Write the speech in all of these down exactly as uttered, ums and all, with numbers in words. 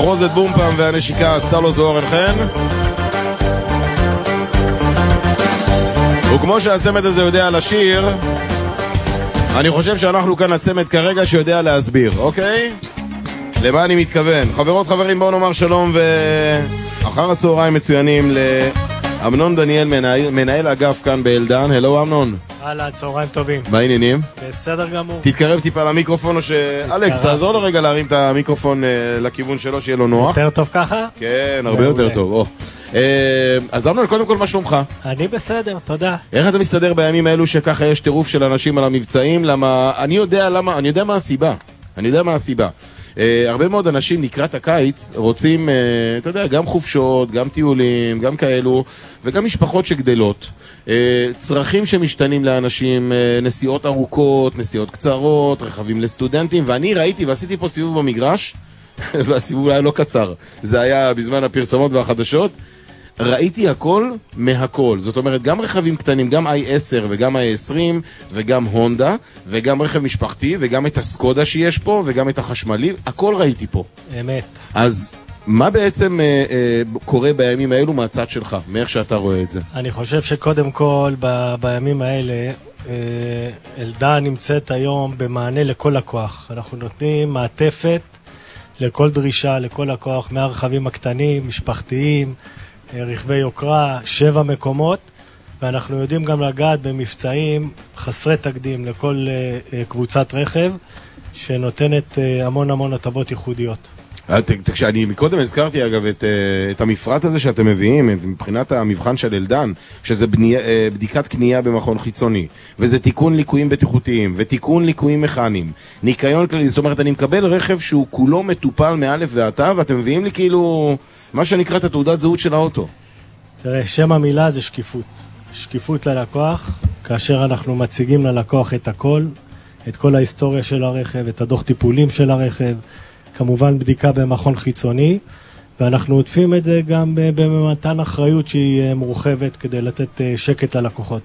מחרוזת בומפם והנשיקה סטלוס ואורן חן. וכמו שהצמד הזה יודע לשיר, אני חושב שאנחנו כאן הצמד כרגע שיודע להסביר, אוקיי? למה אני מתכוון? חברות, חברים, בואו נאמר שלום ואחר הצהריים מצוינים לאמנון דניאל, מנהל, מנהל אגף כאן באלדן. הלו אמנון. הלאה, צהריים טובים. מה העניינים? בסדר גמור. תתקרב טיפה למיקרופון, או ש... אלכס, תעזור לו רגע להרים את המיקרופון לכיוון שלו, שיהיה לו נוח. יותר טוב ככה? כן, הרבה יותר טוב. אז אמנון, קודם כל, מה שלומך? אני בסדר, תודה. איך אתה מסתדר בימים האלו שככה יש טירוף של אנשים על המבצעים? למה... אני יודע למה... אני יודע מה הסיבה. אני יודע מה הסיבה. Uh, הרבה מאוד אנשים לקראת הקיץ רוצים, uh, אתה יודע, גם חופשות, גם טיולים, גם כאלו, וגם משפחות שגדלות. Uh, צרכים שמשתנים לאנשים, uh, נסיעות ארוכות, נסיעות קצרות, רכבים לסטודנטים, ואני ראיתי ועשיתי פה סיבוב במגרש, והסיבוב היה לא קצר, זה היה בזמן הפרסומות והחדשות, ראיתי הכל מהכל, זאת אומרת גם רכבים קטנים, גם איי עשר וגם איי עשרים וגם הונדה וגם רכב משפחתי וגם את הסקודה שיש פה וגם את החשמלי, הכל ראיתי פה. אמת. אז מה בעצם אה, אה, קורה בימים האלו מהצד שלך, מאיך שאתה רואה את זה? אני חושב שקודם כל ב- בימים האלה אה, אלדן נמצאת היום במענה לכל לקוח. אנחנו נותנים מעטפת לכל דרישה, לכל לקוח, מהרכבים הקטנים, משפחתיים, רכבי יוקרה, שבע מקומות, ואנחנו יודעים גם לגעת במבצעים חסרי תקדים לכל קבוצת רכב, שנותנת המון המון הטבות ייחודיות. כשאני מקודם הזכרתי אגב את, את המפרט הזה שאתם מביאים, מבחינת המבחן של אלדן, שזה בני, בדיקת קנייה במכון חיצוני, וזה תיקון ליקויים בטיחותיים, ותיקון ליקויים מכניים, ניקיון כללי, זאת אומרת אני מקבל רכב שהוא כולו מטופל מאלף ועד תו, ואתם מביאים לי כאילו מה שנקרא את התעודת זהות של האוטו. תראה, שם המילה זה שקיפות. שקיפות ללקוח, כאשר אנחנו מציגים ללקוח את הכל, את כל ההיסטוריה של הרכב, את הדוח טיפולים של הרכב, כמובן בדיקה במכון חיצוני, ואנחנו עוטפים את זה גם במתן אחריות שהיא מורחבת כדי לתת שקט ללקוחות.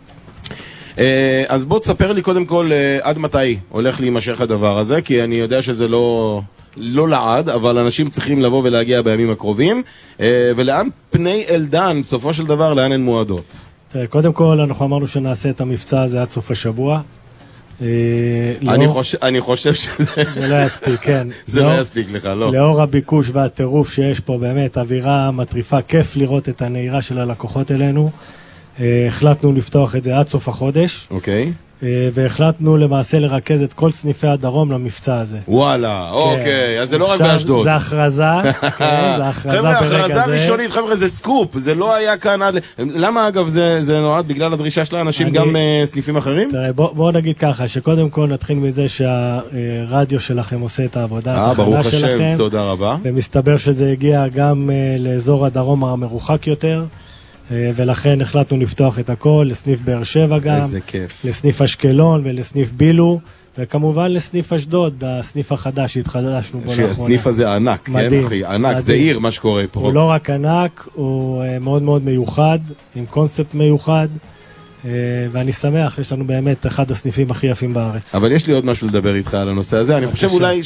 אז בוא תספר לי קודם כל עד מתי הולך להימשך הדבר הזה, כי אני יודע שזה לא... לא לעד, אבל אנשים צריכים לבוא ולהגיע בימים הקרובים, ולאן פני אלדן, בסופו של דבר, לאן הן מועדות? תראה, קודם כל, אנחנו אמרנו שנעשה את המבצע הזה עד סוף השבוע. אני חושב שזה... זה לא יספיק, כן. זה לא יספיק לך, לא. לאור הביקוש והטירוף שיש פה, באמת, אווירה מטריפה, כיף לראות את הנהירה של הלקוחות אלינו. החלטנו לפתוח את זה עד סוף החודש. אוקיי. והחלטנו למעשה לרכז את כל סניפי הדרום למבצע הזה. וואלה, אוקיי, אז זה לא רק באשדוד. זה הכרזה, כן, זה הכרזה ברגע זה. חבר'ה, הכרזה ראשונית, חבר'ה, זה סקופ, זה לא היה כאן עד... למה אגב זה נועד? בגלל הדרישה של האנשים גם סניפים אחרים? תראה, בואו נגיד ככה, שקודם כל נתחיל מזה שהרדיו שלכם עושה את העבודה. אה, ברוך השם, תודה רבה. ומסתבר שזה הגיע גם לאזור הדרום המרוחק יותר. ולכן החלטנו לפתוח את הכל, לסניף באר שבע גם, איזה כיף. לסניף אשקלון ולסניף בילו, וכמובן לסניף אשדוד, הסניף החדש שהתחדשנו בו לאחרונה. שהסניף הזה ענק, מדהים, כן אחי, ענק, מדהים. זה עיר מה שקורה פה. הוא לא רק ענק, הוא מאוד מאוד מיוחד, עם קונספט מיוחד, ואני שמח, יש לנו באמת אחד הסניפים הכי יפים בארץ. אבל יש לי עוד משהו לדבר איתך על הנושא הזה, אני חושב אולי